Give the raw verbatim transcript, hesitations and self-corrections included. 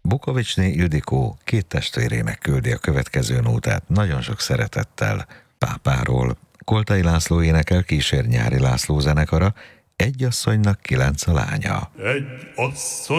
Bukovicsné Ildikó két testvérének küldi a következő nótát nagyon sok szeretettel pápáról. Koltai László énekel, kísér Nyári László zenekara, Egy asszonynak kilenc a lánya. Egy asszony